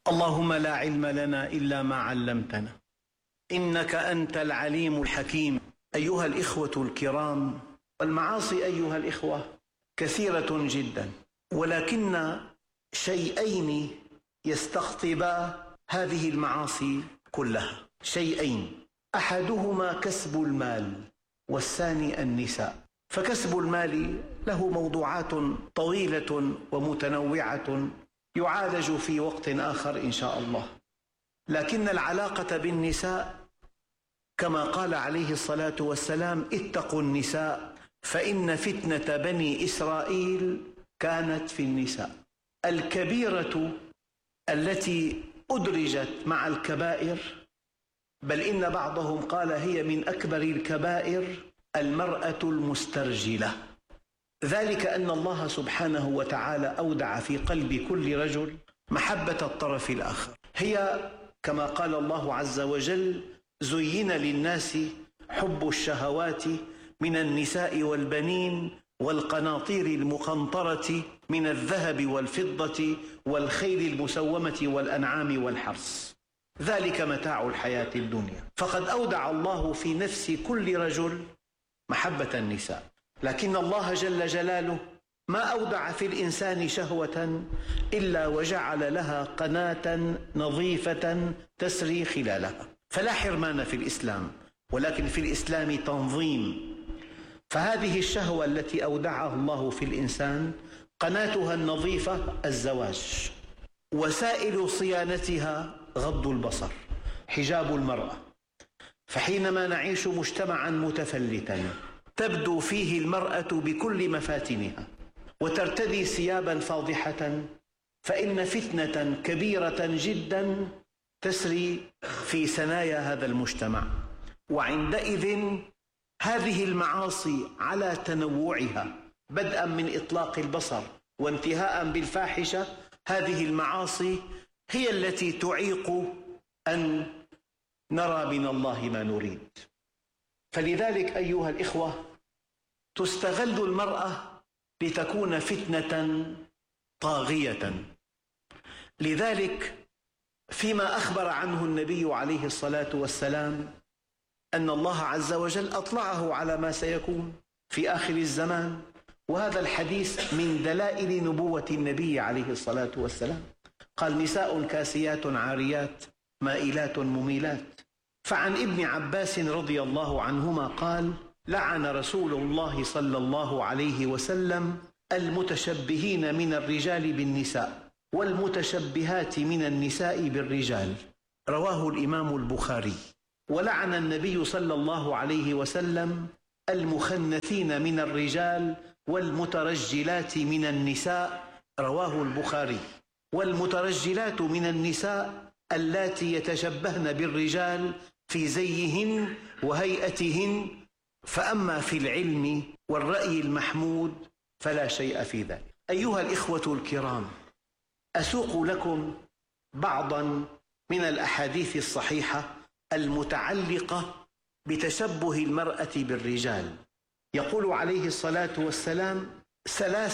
اللهم لا علم لنا إلا ما علمتنا إنك أنت العليم الحكيم. أيها الإخوة الكرام، المعاصي أيها الإخوة كثيرة جدا، ولكن شيئين يستقطبا هذه المعاصي كلها، شيئين: أحدهما كسب المال، والثاني النساء. فكسب المال له موضوعات طويلة ومتنوعة يعالج في وقت آخر إن شاء الله، لكن العلاقة بالنساء كما قال عليه الصلاة والسلام: اتقوا النساء فإن فتنة بني إسرائيل كانت في النساء. الكبيرة التي أدرجت مع الكبائر، بل إن بعضهم قال هي من أكبر الكبائر، المرأة المسترجلة. ذلك أن الله سبحانه وتعالى أودع في قلب كل رجل محبة الطرف الآخر. هي كما قال الله عز وجل: زين للناس حب الشهوات من النساء والبنين والقناطير المقنطرة من الذهب والفضة والخيل المسومة والأنعام والحرث، ذلك متاع الحياة الدنيا. فقد أودع الله في نفس كل رجل محبة النساء، لكن الله جل جلاله ما أودع في الإنسان شهوة إلا وجعل لها قناة نظيفة تسري خلالها. فلا حرمان في الإسلام، ولكن في الإسلام تنظيم. فهذه الشهوة التي أودعها الله في الإنسان قناتها النظيفة الزواج، وسائل صيانتها غض البصر، حجاب المرأة. فحينما نعيش مجتمعا متفلتا تبدو فيه المرأة بكل مفاتنها وترتدي ثيابا فاضحة، فإن فتنة كبيرة جدا تسري في ثنايا هذا المجتمع. وعندئذ هذه المعاصي على تنوعها، بدءا من إطلاق البصر وانتهاء بالفاحشة، هذه المعاصي هي التي تعيق أن نرى من الله ما نريد. فلذلك أيها الإخوة تستغل المرأة لتكون فتنة طاغية. لذلك فيما أخبر عنه النبي عليه الصلاة والسلام أن الله عز وجل أطلعه على ما سيكون في آخر الزمان، وهذا الحديث من دلائل نبوة النبي عليه الصلاة والسلام. قال: نساء كاسيات عاريات مائلات مميلات. فعن ابن عباس رضي الله عنهما قال: لعن رسول الله صلى الله عليه وسلم المتشبهين من الرجال بالنساء والمتشبهات من النساء بالرجال. رواه الإمام البخاري. ولعن النبي صلى الله عليه وسلم المخنثين من الرجال والمترجلات من النساء. رواه البخاري. والمترجلات من النساء اللاتي يتشبهن بالرجال في زيهن وهيئتهن، فأما في العلم والرأي المحمود فلا شيء في ذلك. أيها الإخوة الكرام، أسوق لكم بعضا من الأحاديث الصحيحة المتعلقة بتشبه المرأة بالرجال. يقول عليه الصلاة والسلام: ثلاث